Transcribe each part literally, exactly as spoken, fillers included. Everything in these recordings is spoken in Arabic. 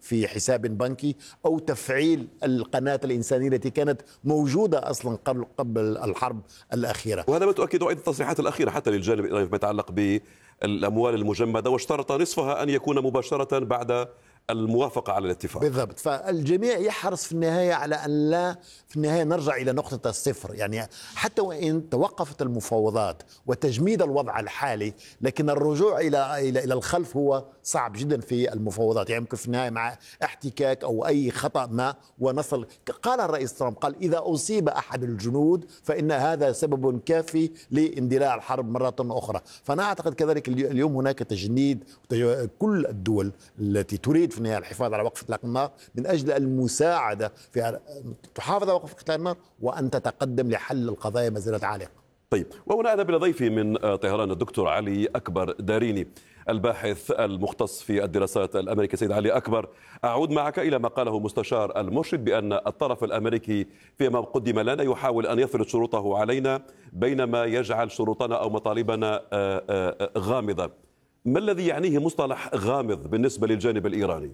في حساب بنكي أو تفعيل القناة الإنسانية التي كانت موجودة أصلا قبل قبل الحرب الأخيرة. وهذا ما تؤكد أيضا التصريحات الأخيرة حتى للجانب الإيراني فيما يتعلق بالأموال المجمدة، واشترط نصفها أن يكون مباشرة بعد الموافقة على الاتفاق. بالضبط. فالجميع يحرص في النهاية على أن لا في النهاية نرجع إلى نقطة الصفر، يعني حتى وإن توقفت المفاوضات وتجميد الوضع الحالي، لكن الرجوع إلى إلى إلى الخلف هو صعب جدا في المفاوضات. يعني يمكن في النهاية مع احتكاك أو أي خطأ ما ونصل. قال الرئيس ترامب، قال إذا أصيب أحد الجنود فإن هذا سبب كافي لاندلاع الحرب مرة أخرى. فأنا أعتقد كذلك اليوم هناك تجنيد، كل الدول التي تريد في النهاية الحفاظ على وقف إطلاق النار من أجل المساعدة في تحافظ على وقف إطلاق النار وأن تتقدم لحل القضايا ما زالت عالقة. طيب، وهنا أذهب إلى ضيفي من طهران الدكتور علي أكبر داريني، الباحث المختص في الدراسات الأمريكية. سيد علي أكبر، أعود معك إلى ما قاله مستشار المرشد بأن الطرف الأمريكي فيما قدم لنا يحاول أن يفرض شروطه علينا بينما يجعل شروطنا أو مطالبنا غامضة. ما الذي يعنيه مصطلح غامض بالنسبة للجانب الإيراني؟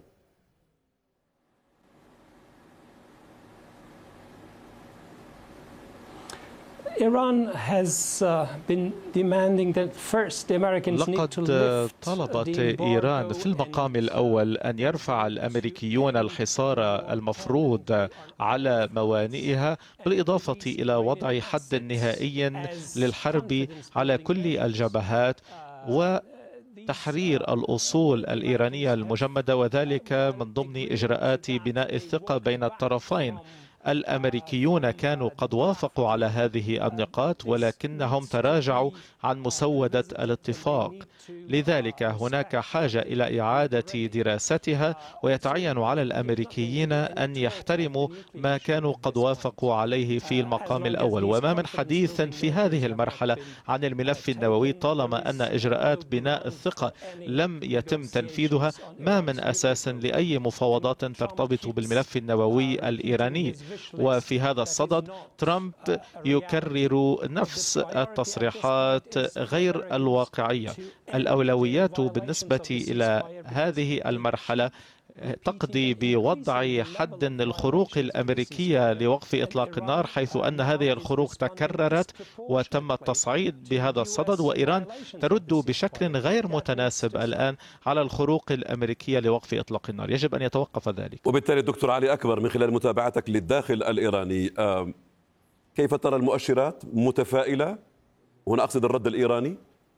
لقد طلبت إيران في المقام الأول أن يرفع الأمريكيون الحصار المفروض على موانئها، بالإضافة إلى وضع حد نهائي للحرب على كل الجبهات و تحرير الأصول الإيرانية المجمدة، وذلك من ضمن إجراءات بناء الثقة بين الطرفين. الأمريكيون كانوا قد وافقوا على هذه النقاط ولكنهم تراجعوا عن مسودة الاتفاق، لذلك هناك حاجة إلى إعادة دراستها، ويتعين على الأمريكيين أن يحترموا ما كانوا قد وافقوا عليه في المقام الأول. وما من حديث في هذه المرحلة عن الملف النووي طالما أن إجراءات بناء الثقة لم يتم تنفيذها، ما من أساس لأي مفاوضات ترتبط بالملف النووي الإيراني. وفي هذا الصدد ترامب يكرر نفس التصريحات غير الواقعية. الأولويات بالنسبة إلى هذه المرحلة تقضي بوضع حد للخروق الأمريكية لوقف إطلاق النار، حيث أن هذه الخروق تكررت وتم التصعيد بهذا الصدد، وإيران ترد بشكل غير متناسب الآن على الخروق الأمريكية لوقف إطلاق النار. يجب أن يتوقف ذلك. وبالتالي دكتور علي أكبر، من خلال متابعتك للداخل الإيراني، كيف ترى المؤشرات؟ متفائلة؟ هنا أقصد الرد الإيراني.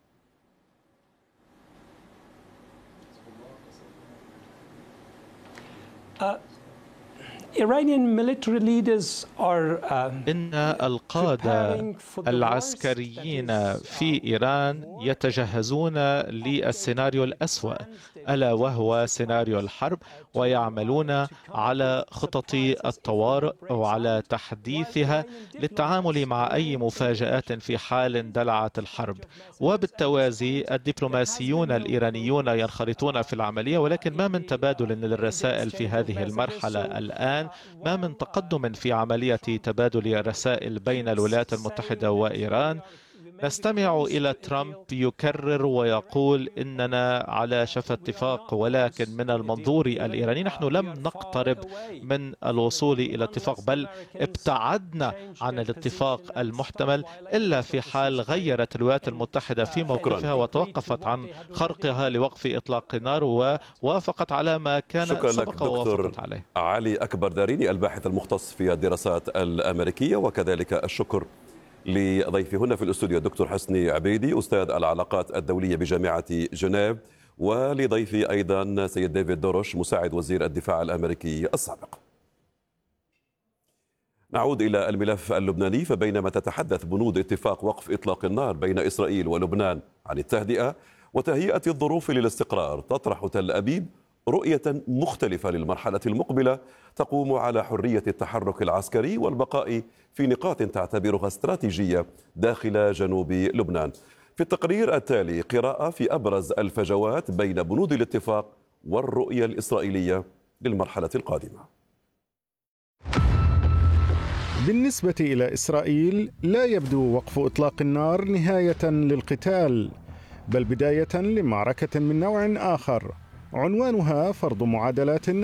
إن القادة العسكريين في إيران يتجهزون للسيناريو الأسوأ، ألا وهو سيناريو الحرب، ويعملون على خطط الطوارئ وعلى تحديثها للتعامل مع أي مفاجآت في حال اندلعت الحرب. وبالتوازي الدبلوماسيون الإيرانيون ينخرطون في العملية، ولكن ما من تبادل للرسائل في هذه المرحلة الآن، ما من تقدم في عملية تبادل الرسائل بين الولايات المتحدة وإيران. نستمع إلى ترامب يكرر ويقول إننا على شفا اتفاق، ولكن من المنظور الإيراني نحن لم نقترب من الوصول إلى اتفاق، بل ابتعدنا عن الاتفاق المحتمل إلا في حال غيرت الولايات المتحدة في موقفها وتوقفت عن خرقها لوقف إطلاق النار ووافقت على ما كان سبق ووافقت عليه. علي أكبر داريني، الباحث المختص في الدراسات الأمريكية، وكذلك الشكر لضيفي هنا في الاستوديو الدكتور حسني عبيدي، أستاذ العلاقات الدولية بجامعة جنيف، ولضيفي أيضا سيد ديفيد دوروش، مساعد وزير الدفاع الأمريكي السابق. نعود إلى الملف اللبناني، فبينما تتحدث بنود اتفاق وقف إطلاق النار بين إسرائيل ولبنان عن التهدئة وتهيئة الظروف للاستقرار، تطرح تل أبيب رؤية مختلفة للمرحلة المقبلة تقوم على حرية التحرك العسكري والبقاء في نقاط تعتبرها استراتيجية داخل جنوب لبنان. في التقرير التالي قراءة في أبرز الفجوات بين بنود الاتفاق والرؤية الإسرائيلية للمرحلة القادمة. بالنسبة إلى إسرائيل لا يبدو وقف إطلاق النار نهاية للقتال، بل بداية لمعركة من نوع آخر عنوانها فرض معادلات